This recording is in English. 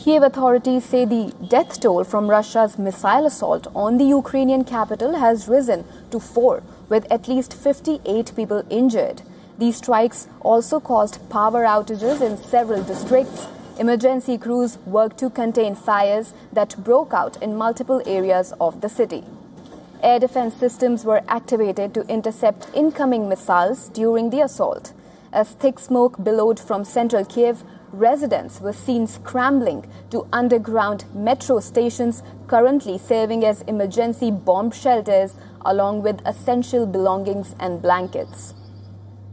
Kiev authorities say the death toll from Russia's missile assault on the Ukrainian capital has risen to 4, with at least 58 people injured. These strikes also caused power outages in several districts. Emergency crews worked to contain fires that broke out in multiple areas of the city. Air defense systems were activated to intercept incoming missiles during the assault. As thick smoke billowed from central Kiev, residents were seen scrambling to underground metro stations currently serving as emergency bomb shelters along with essential belongings and blankets.